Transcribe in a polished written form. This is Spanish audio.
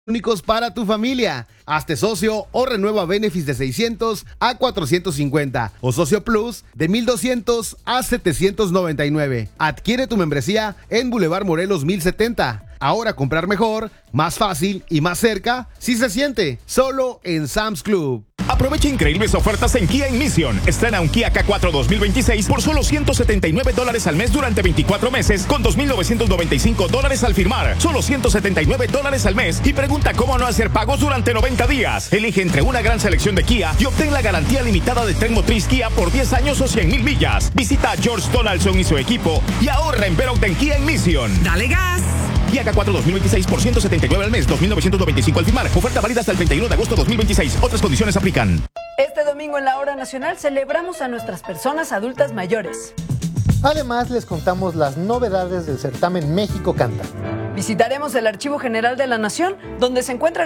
únicos para tu familia. Hazte socio o renueva Benefis de 600 a 450 o Socio Plus de 1200 a 799. Adquiere tu membresía en Boulevard Morelos 1070. Ahora comprar mejor, más fácil y más cerca, si se siente, solo en Sam's Club. Aprovecha increíbles ofertas en Kia Ignition. Estrena un Kia K4 2026 por solo $179 al mes durante 24 meses con $2,995 al firmar. Solo $179 al mes y pregunta cómo no hacer pagos durante 90 días. Elige entre una gran selección de Kia y obtén la garantía limitada de tren motriz Kia por 10 años o 100,000 millas. Visita a George Donaldson y su equipo y ahorra en Veroc en Kia Ignition. ¡Dale gas! Kia K4 2026 por $179 al mes, $2,995 al firmar. Oferta válida hasta el 31 de agosto 2026. Otras condiciones aplican. Este domingo en la Hora Nacional celebramos a nuestras personas adultas mayores. Además, les contamos las novedades del certamen México Canta. Visitaremos el Archivo General de la Nación, donde se encuentra